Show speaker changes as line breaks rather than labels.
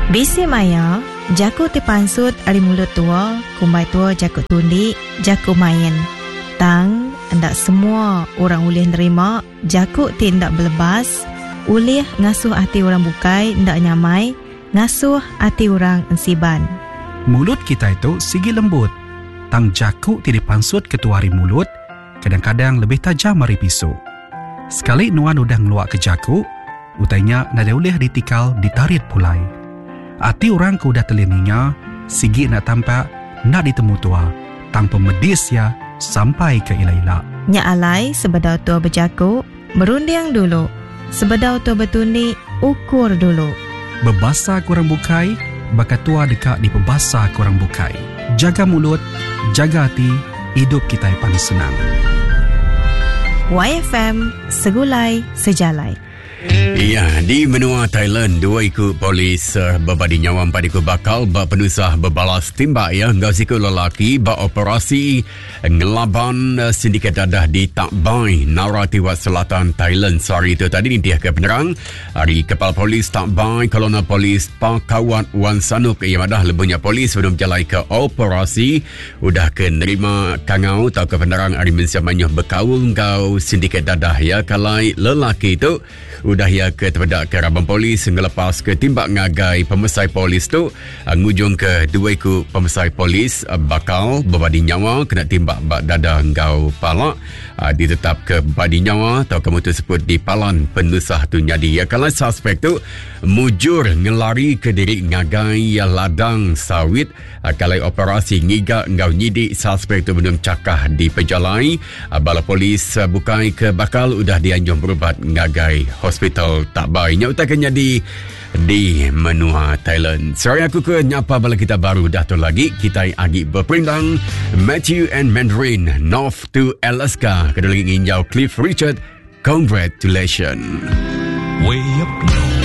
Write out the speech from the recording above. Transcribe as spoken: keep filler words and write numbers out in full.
Bisi maya, jaku terpansut ari mulut tua, kumbai tua jaku tundi, jaku main. Tang, hendak semua orang boleh nerima, jaku tindak berlebas, ulih ngasuh hati orang bukai, hendak nyamai, ngasuh hati orang ensiban.
Mulut kita itu sigi lembut. Tang jaku tidak pansut ketuari mulut, kadang-kadang lebih tajam dari pisau. Sekali nuan udah ngeluak ke jaku, utainya nada ulih ditikal ditarit pulai. Hati orang ku udah telininya, sigi nak tampak, nak ditemu tua, tanpa medis ya, sampai ke ila-ila.
Nya alai sebedau tua berjaku, merunding dulu. Sebedau tua bertundi, ukur dulu.
Bebasa kurang bukai, bakat tua dekat di pebasa kurang bukai. Jaga mulut, jaga hati, hidup kita yang paling senang.
Y F M, segulai sejalai.
Ya, di benua Thailand, dua ikut polis uh, berbadi nyawa empat ikut bakal bak penusah berbalas timbak ya. Ngau siku lelaki bak operasi ngelaban uh, sindiket dadah di Tak Bai, Narathiwat Selatan, Thailand. Sorry itu tadi ni dia ke penerang. Hari Kepala Polis Tak Bai, Kolonel Polis Pakawat Wan Sanuk yang madah lebuhnya polis sebelum jalai ke operasi. Udah ke nerima kangau tau ke penerang hari mensiamanya berkaul ngau sindiket dadah ya. Kalai lelaki itu udah ya ke terpedak ke rabang polis ngelepas ke timbak ngagai pemesai polis tu uh, ngujung ke dua ikut pemesai polis uh, bakal berbadi nyawa kena timbak bak dada ngau palak uh, ditetap ke badi nyawa atau kamu tersebut di palan penusah tu nyadi ya. Kalau suspek tu mujur ngelari ke diri ngagai ya ladang sawit uh, kalau operasi ngiga ngau nyidik suspek tu belum cakah di pejalai uh, bala polis uh, bukai ke bakal udah dianjur berubat ngagai hospital Tak Bai. Nya utakannya di di menua Thailand. Sorry aku ke nyapa bala kita baru dah tu lagi. Kita agi berperindang Matthew and Mandarin North to Alaska. Kedua lagi nginjau Cliff Richard. Congratulations.
Way up north.